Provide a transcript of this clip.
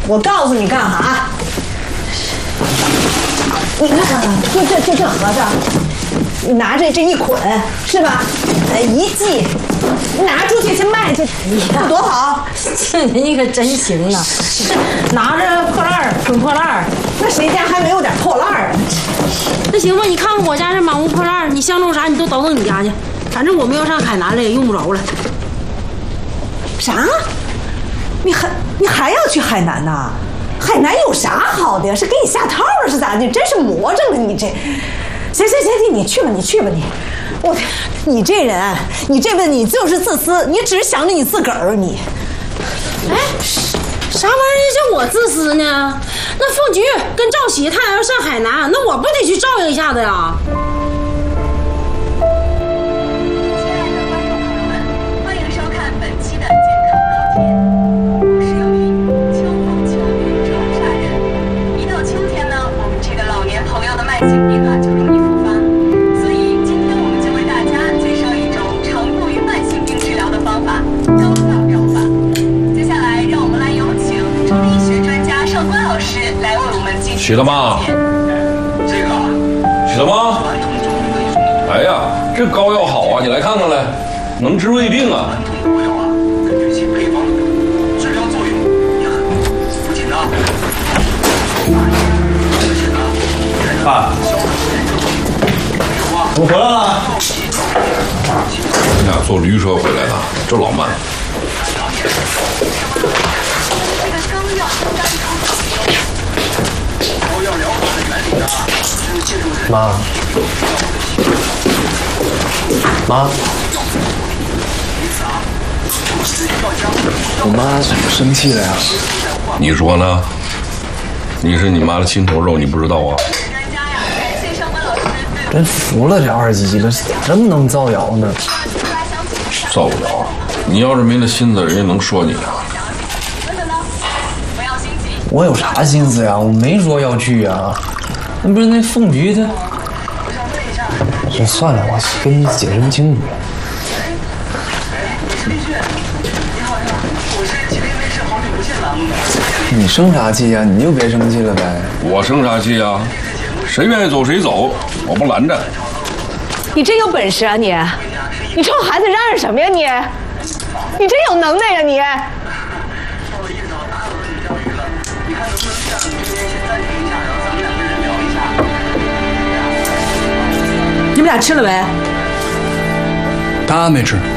我告诉你干哈？你看，就这盒子，你拿这一捆是吧？一系，拿出去卖去，这多好！ 你可真行啊！拿着破烂捆破烂， 那谁家还没有点破烂啊？ 那行吧，你看看我家这满屋破烂，你相中啥你都倒腾你家去，反正我们要上海南了也用不着了。 啥？你还要去海南呐？海南有啥好的呀？是给你下套了是咋的？真是魔怔了你这。行，你去吧你。你这人，你这辈子你就是自私，你只想着你自个儿你。 哎，啥玩意儿叫我自私呢？那凤菊跟赵喜他俩要上海南，那我不得去照应一下子呀？ 起了吗？起了吗？哎呀，这膏药好啊，你来看看来，能治胃病啊。 爸，我回来了。 你俩坐驴车回来的，这老慢。 妈，我妈怎么生气了呀？ 你说呢？你是你妈的心头肉，你不知道啊？ 真服了这二鸡了，咋这么能造谣呢？ 造谣？你要是没那心思，人家能说你啊？ 我有啥心思呀？我没说要去呀。那不是那凤菊她……算了，我跟你解释不清楚。你生啥气呀？你就别生气了呗。 我生啥气呀？谁愿意走谁走，我不拦着。 你真有本事啊你！你冲孩子嚷嚷什么呀你？你真有能耐呀你！ 你们俩吃了没？ 他没吃。